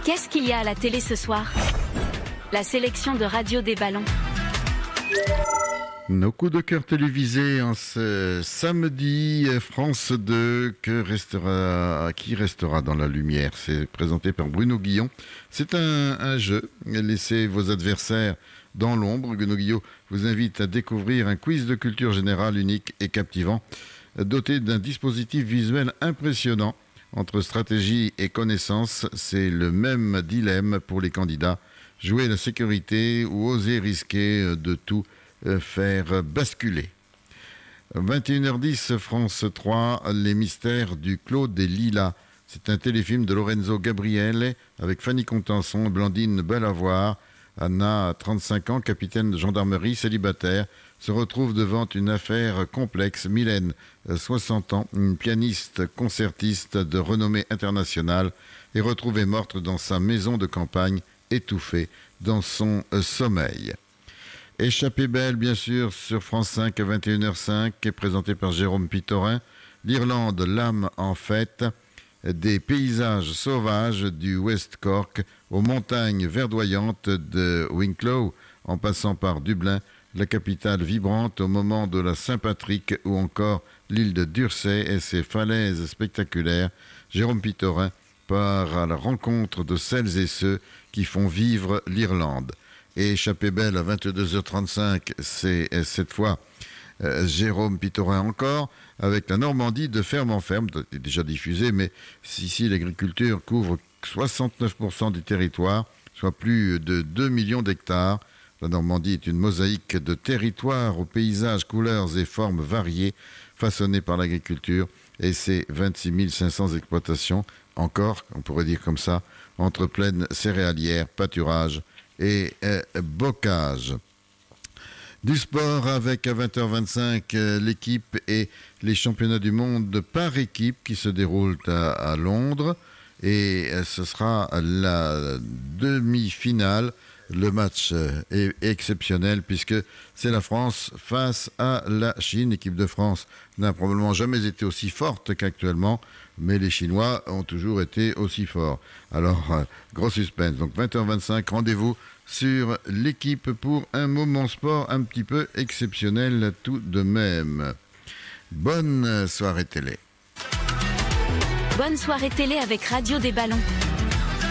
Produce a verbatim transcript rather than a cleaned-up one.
Qu'est-ce qu'il y a à la télé ce soir? La sélection de Radio des Ballons. Nos coups de cœur télévisés en ce samedi, France deux, que restera, qui restera dans la lumière? C'est présenté par Bruno Guillon. C'est un, un jeu. Laissez vos adversaires dans l'ombre. Bruno Guillon vous invite à découvrir un quiz de culture générale unique et captivant, doté d'un dispositif visuel impressionnant. Entre stratégie et connaissance, c'est le même dilemme pour les candidats. Jouer la sécurité ou oser risquer de tout faire basculer. vingt et une heures dix, France trois, Les mystères du Clos des Lilas. C'est un téléfilm de Lorenzo Gabriele avec Fanny Contenson, Blandine Belavoir. Anna, trente-cinq ans, capitaine de gendarmerie, célibataire, se retrouve devant une affaire complexe. Mylène, soixante ans, une pianiste concertiste de renommée internationale, est retrouvée morte dans sa maison de campagne, étouffée dans son sommeil. Échappée belle, bien sûr, sur France cinq à vingt et une heures cinq, est présenté par Jérôme Pitorin. L'Irlande, l'âme en fête, des paysages sauvages du West Cork aux montagnes verdoyantes de Wicklow, en passant par Dublin, la capitale vibrante au moment de la Saint-Patrick, ou encore l'île de Dursey et ses falaises spectaculaires. Jérôme Pitorin part à la rencontre de celles et ceux qui font vivre l'Irlande. Et Échappée belle à vingt-deux heures trente-cinq, c'est cette fois euh, Jérôme Pitorin encore, avec la Normandie de ferme en ferme, déjà diffusée, mais ici l'agriculture couvre soixante-neuf pour cent du territoire, soit plus de deux millions d'hectares. La Normandie est une mosaïque de territoires aux paysages, couleurs et formes variées, façonnés par l'agriculture, et ses vingt-six mille cinq cents exploitations, encore, on pourrait dire comme ça, entre plaines céréalières, pâturages et euh, bocage. Du sport avec à vingt heures vingt-cinq euh, l'équipe et les championnats du monde par équipe qui se déroulent à, à Londres, et euh, ce sera la demi-finale. Le match euh, est exceptionnel puisque c'est la France face à la Chine. L'équipe de France n'a probablement jamais été aussi forte qu'actuellement, mais les Chinois ont toujours été aussi forts. Alors, euh, gros suspense. Donc vingt heures vingt-cinq, rendez-vous sur l'équipe pour un moment sport un petit peu exceptionnel tout de même. Bonne soirée télé. Bonne soirée télé avec Radio des Ballons.